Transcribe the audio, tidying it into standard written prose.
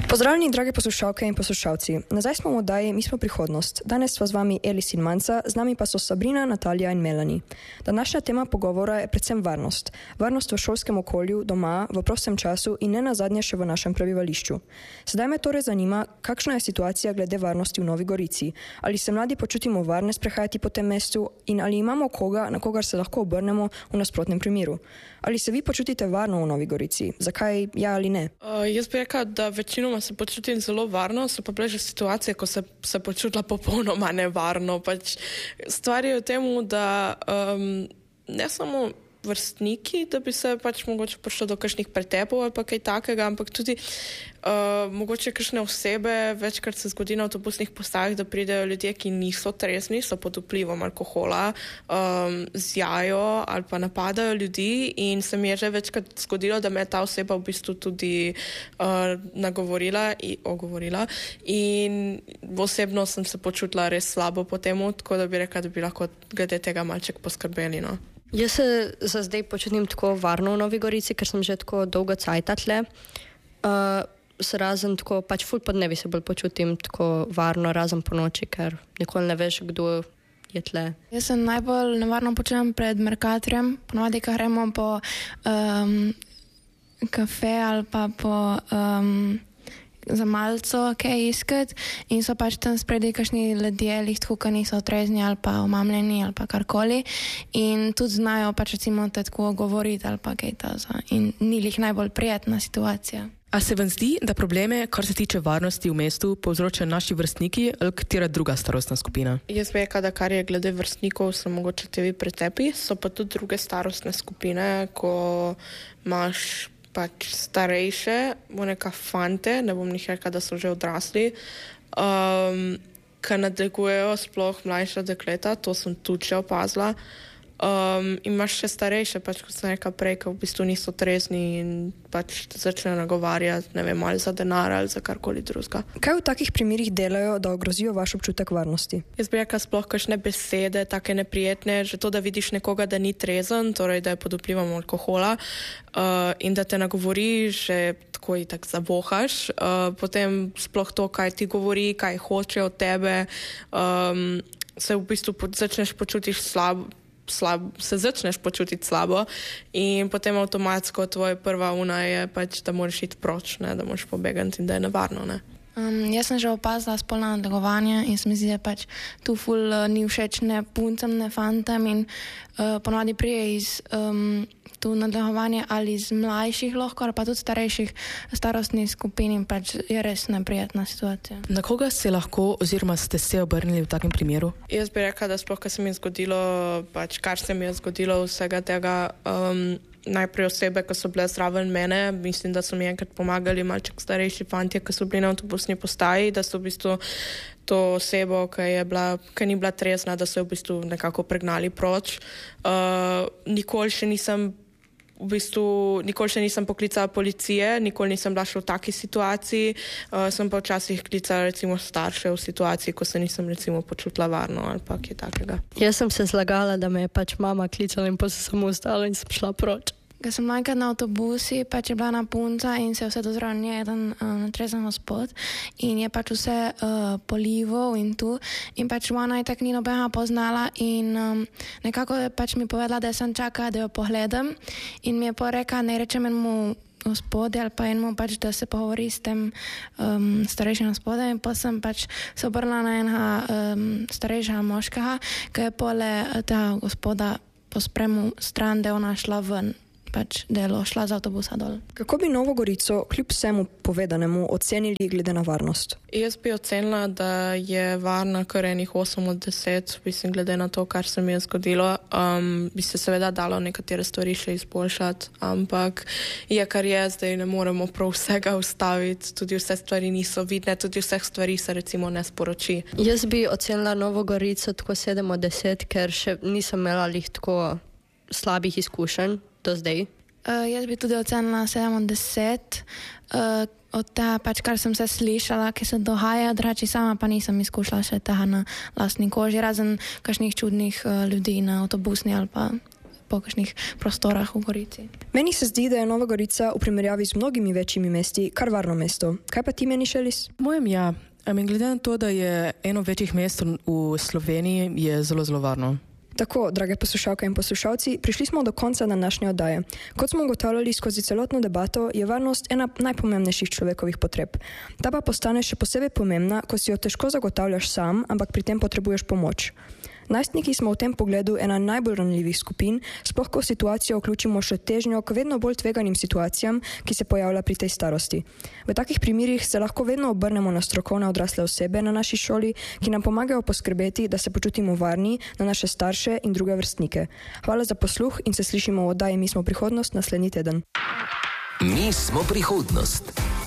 Pozdravljeni, drage poslušalke in poslušalci. Nazaj smo v oddaji Mi smo prihodnost. Danes sva z vami Elis in Manca, z nami pa so Sabrina, Natalija in Melanie. Današnja tema pogovora je predvsem varnost. Varnost v šolskem okolju, doma, v prostem času in ne nazadnje še v našem prebivališču. Sedaj me torej zanima, kakšna je situacija glede varnosti v Novi Gorici. Ali se mladi počutimo varne sprehajati po tem mestu in ali imamo koga, na kogar se lahko obrnemo v nasprotnem primeru. Ali se vi počutite varno v Novi Gorici? Zakaj ja ali ne? Jaz bi rekla, da večinoma se počutim zelo varno, so pa bile že situacije, ko se počutila popolnoma nevarno. Stvar je v tem, da ne samo vrstniki, da bi se mogoče prišlo do kakšnih pretepov ali pa kaj takega, ampak tudi mogoče kakšne osebe, večkrat se zgodi na avtobusnih postajah, da pridejo ljudje, ki niso trezni, so pod vplivom alkohola, zjajo ali pa napadajo ljudi in se mi je že večkrat zgodilo, da me je ta oseba v bistvu tudi nagovorila in ogovorila in osebno sem se počutila res slabo po temu, tako da bi rekla, da bi lahko glede tega malček poskrbeli, no. Jaz se za zdaj počutim tako varno v Novi Gorici, ker sem že tako dolgo cajta tle. Razen tako, ful podnevi se bolj počutim tako varno, razen po noči, ker nikoli ne veš, kdo je tle. Jaz se najbolj nevarno počutim pred Mercatorjem. Ponovadi, ko gremo po kafe ali pa po za malco kaj iskati in so tam spredi kakšni ljudje, lihko, ki niso trezni ali pa omamljeni ali pa karkoli in tudi znajo recimo tako govoriti ali pa kaj taza in ni lih najbolj prijetna situacija. A se vam zdi, da probleme, kar se tiče varnosti v mestu, povzročajo naši vrstniki ali katera druga starostna skupina? Jaz bi rekla, da kar je glede vrstnikov, so mogoče tevi pretepi, so pa tudi druge starostne skupine, ko imaš starejše, neka fante, ne bom njih rekla, da so že odrasli, ki nadlegujejo sploh mlajša dekleta, to sem tudi že opazila. Imaš še starejše, kot sem rekla prej, ki v bistvu niso trezni in začnejo nagovarjati, ne vem, ali za denar ali za karkoli drugega. Kaj v takih primerih delajo, da ogrozijo vaš občutek varnosti? Jaz bi rekla sploh kakšne besede, take neprijetne, že to, da vidiš nekoga, da ni trezen, torej da je pod vplivom alkohola in da te nagovori, že tako itak zavohaš, potem sploh to, kaj ti govori, kaj hoče od tebe, se v bistvu začneš počutiš se začneš počutiti slabo in potem avtomatsko tvoja prva una je da moraš iti proč, ne, da moraš pobegati in da je nevarno, ne. Jaz sem že opazila spolna nadlegovanja in se mi zdi, da tu ful ni všeč ne puncem, ne fantam in ponovadi prije iz tu nadlegovanje ali iz mlajših lahko, ali pa tudi starejših starostnih skupin in je res neprijetna situacija. Na koga se lahko oziroma ste se obrnili v takem primeru? Jaz bi rekla, da sploh, kar se mi je zgodilo, kar se mi je zgodilo vsega tega, najprej osebe, ki so bile zraven mene, mislim, da so mi enkrat pomagali malček starejši fantje, ki so bili na avtobusni postaji, da so v bistvu to osebo, ki ni bila trezna, da so jo v bistvu nekako pregnali proč. Nikoli še nisem poklicala policije, nikoli nisem bila še v taki situaciji, sem pa včasih klicala recimo starše v situaciji, ko se nisem recimo počutila varno ali pa kaj takega. Jaz sem se zlagala, da me je mama klicala in pa se samo ostala in sem šla proč. Ko sem enkrat na avtobusi, je bila na punca in se je vse dozral eden natrezen gospod in je vse polival in tu in ona je tak ni nobenega poznala in nekako je mi povedala, da sem čakala, da jo pogledam in mi je rekla, ne rečem enemu gospode ali pa enemu da se pogovori s tem starejšim gospodem in pa sem se obrnila na enega starejšega moškega, ki je pole ta gospoda po spremu stran, da je ona šla ven. Da je šla z avtobusa dol. Kako bi Novo Gorico kljub vsemu povedanemu ocenili glede na varnost? Jaz bi ocenila, da je varna kar enih 8 od 10, mislim, glede na to, kar se mi je zgodilo. Bi se seveda dalo nekatere stvari še izboljšati, ampak je kar je, zdaj ne moremo prav vsega ustaviti, tudi vse stvari niso vidne, tudi vseh stvari se recimo ne sporoči. Jaz bi ocenila Novo Gorico tako 7 od 10, ker še nisem imela tako slabih izkušenj do zdaj. Jaz bi tudi ocenila 7 od 10. Od tega kar sem se slišala, ki se dogaja, drugače sama pa nisem izkušala še tega na lastni koži, razen kakšnih čudnih ljudi na avtobusni ali pa po kakšnih prostorah v Gorici. Meni se zdi, da je Nova Gorica v primerjavi z mnogimi večjimi mesti kar varno mesto. Kaj pa ti meniš, Elis? Mojem ja. Glede na to, da je eno večjih mest v Sloveniji, je zelo, zelo varno. Tako, drage poslušalke in poslušalci, prišli smo do konca današnje oddaje. Kot smo ugotavljali skozi celotno debato, je varnost ena najpomembnejših človekovih potreb. Ta pa postane še posebej pomembna, ko si jo težko zagotavljaš sam, ampak pri tem potrebuješ pomoč. Najstniki smo v tem pogledu ena najbolj ranljivih skupin, sploh ko v situacijo vključimo še težnjo k vedno bolj tveganim situacijam, ki se pojavlja pri tej starosti. V takih primerih se lahko vedno obrnemo na strokovne odrasle osebe na naši šoli, ki nam pomagajo poskrbeti, da se počutimo varni, na naše starše in druge vrstnike. Hvala za posluh in se slišimo v oddaji Mi smo prihodnost naslednji teden. Mi smo prihodnost.